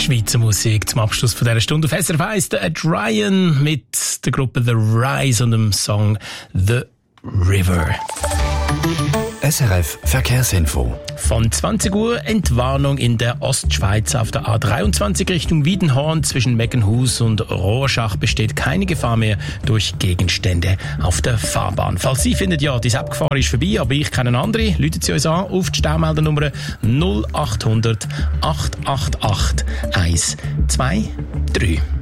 Schweizer Musik zum Abschluss von dieser Stunde auf SRF 1. Der Ed Ryan mit der Gruppe The Rise und dem Song The River. SRF Verkehrsinfo. Von 20 Uhr Entwarnung in der Ostschweiz auf der A23 Richtung Wiedenhorn zwischen Meckenhus und Rorschach besteht keine Gefahr mehr durch Gegenstände auf der Fahrbahn. Falls Sie finden, ja, die Abgefahren ist vorbei, aber ich kenne eine andere, rufen Sie uns an auf die Staumeldernummer 0800 888 123.